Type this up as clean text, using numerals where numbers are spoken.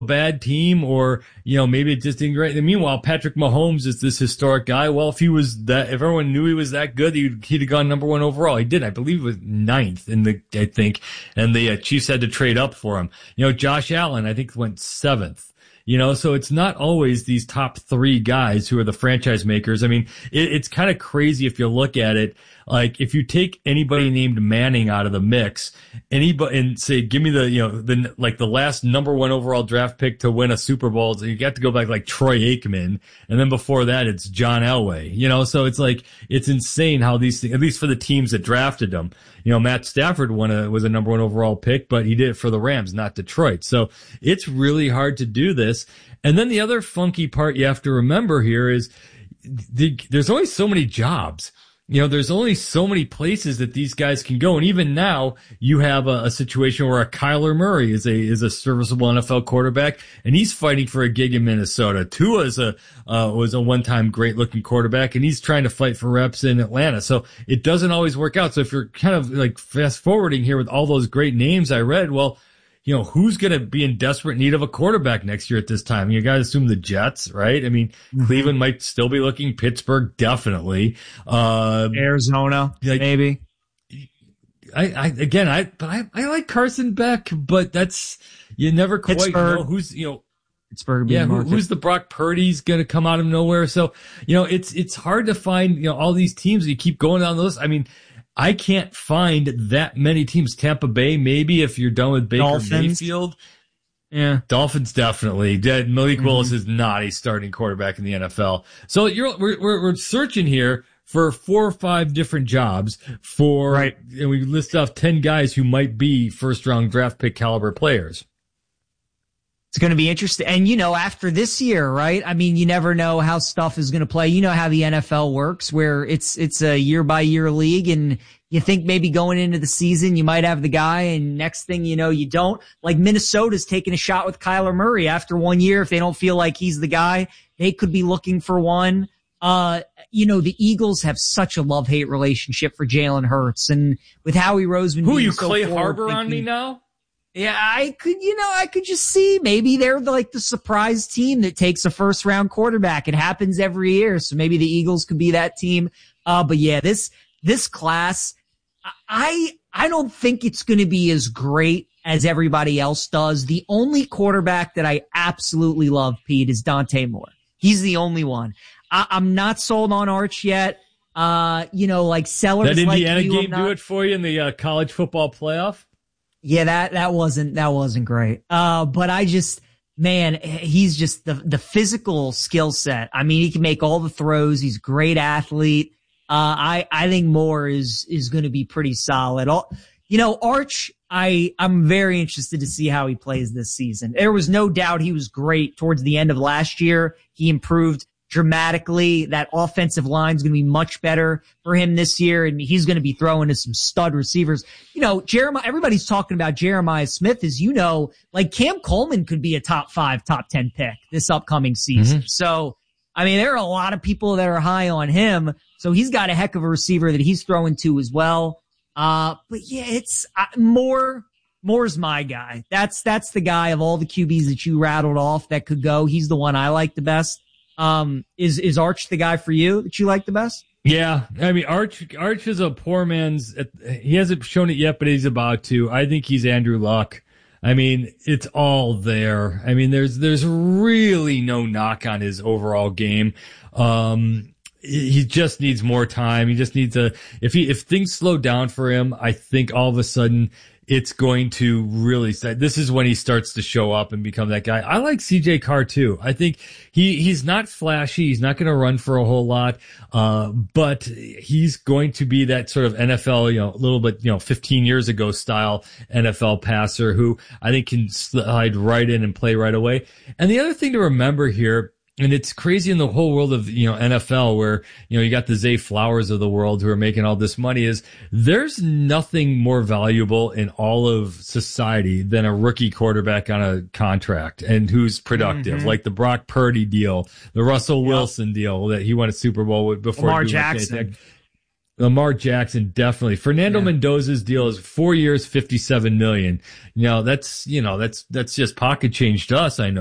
bad team, or maybe it just didn't great. And meanwhile, Patrick Mahomes is this historic guy. Well, if everyone knew he was that good, he'd have gone number one overall. He did, I believe, it was ninth and the Chiefs had to trade up for him. Josh Allen, I think, went seventh. So it's not always these top three guys who are the franchise makers. I mean, it's kind of crazy if you look at it. Like, if you take anybody named Manning out of the mix, and say, give me the last number one overall draft pick to win a Super Bowl, so you got to go back like Troy Aikman, and then before that it's John Elway. So it's like, it's insane how these things, at least for the teams that drafted them. Matt Stafford was a number one overall pick, but he did it for the Rams, not Detroit. So it's really hard to do this. And then the other funky part you have to remember here is there's only so many jobs. There's only so many places that these guys can go. And even now, you have a situation where a Kyler Murray is a serviceable NFL quarterback, and he's fighting for a gig in Minnesota. Tua was a one-time great-looking quarterback, and he's trying to fight for reps in Atlanta. So it doesn't always work out. So if you're kind of like fast-forwarding here with all those great names I read, well, who's going to be in desperate need of a quarterback next year at this time? You got to assume the Jets, right? I mean, Cleveland might still be looking. Pittsburgh, definitely. Arizona, maybe. I like Carson Beck, but you never quite know who's, Pittsburgh. Yeah, who's the Brock Purdy's going to come out of nowhere? So, it's hard to find, all these teams. You keep going down the list. I mean, I can't find that many teams. Tampa Bay, maybe, if you're done with Baker Dolphins. Mayfield. Yeah. Dolphins, definitely. Malik Willis is not a starting quarterback in the NFL. So we're searching here for 4 or 5 different jobs and we list off 10 guys who might be first round draft pick caliber players. It's going to be interesting. And, after this year, right? I mean, you never know how stuff is going to play. You know how the NFL works, where it's a year by year league, and you think maybe going into the season, you might have the guy, and next thing you know, you don't. Like, Minnesota's taking a shot with Kyler Murray after 1 year. If they don't feel like he's the guy, they could be looking for one. The Eagles have such a love-hate relationship for Jalen Hurts, and with Howie Roseman. Who, you Clay Harbor on me now? Yeah, I could just see maybe they're like the surprise team that takes a first round quarterback. It happens every year. So maybe the Eagles could be that team. But yeah, this class, I don't think it's going to be as great as everybody else does. The only quarterback that I absolutely love, Pete, is Dante Moore. He's the only one. I'm not sold on Arch yet. Like Sellers. That Indiana like game do it for you in the college football playoff? Yeah, that wasn't great. But he's just the physical skill set. I mean, he can make all the throws. He's a great athlete. I think Moore is going to be pretty solid. Arch, I'm very interested to see how he plays this season. There was no doubt he was great towards the end of last year. He improved dramatically. That offensive line is going to be much better for him this year, and he's going to be throwing to some stud receivers. Jeremiah, everybody's talking about Jeremiah Smith, as you know, like Cam Coleman could be a top 5, top 10 pick this upcoming season. Mm-hmm. So, I mean, there are a lot of people that are high on him. So he's got a heck of a receiver that he's throwing to as well. But yeah, it's Moore's my guy. That's the guy of all the QBs that you rattled off that could go. He's the one I like the best. Is Arch the guy for you that you like the best? Yeah. I mean, Arch is a poor man's, he hasn't shown it yet, but he's about to. I think he's Andrew Luck. I mean, it's all there. I mean, there's really no knock on his overall game. He just needs more time. He just needs if things slow down for him, I think all of a sudden it's going to really this is when he starts to show up and become that guy. I like CJ Carr too. I think he's not flashy. He's not going to run for a whole lot. But he's going to be that sort of NFL, a little bit, 15 years ago style NFL passer who I think can slide right in and play right away. And the other thing to remember here, and it's crazy in the whole world of, NFL where, you got the Zay Flowers of the world who are making all this money, is there's nothing more valuable in all of society than a rookie quarterback on a contract and who's productive, mm-hmm. like the Brock Purdy deal, the Russell Wilson deal that he won a Super Bowl with before Lamar Jackson. Lamar Jackson, definitely. Fernando Mendoza's deal is 4 years, $57 million. That's just pocket change to us, I know.